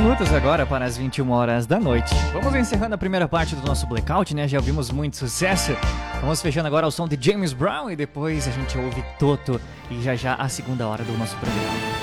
minutos agora para as 21 horas da noite. Vamos encerrando a primeira parte do nosso Blackout, né? Já ouvimos muito sucesso. Vamos fechando agora o som de James Brown e depois a gente ouve Toto e já a segunda hora do nosso programa.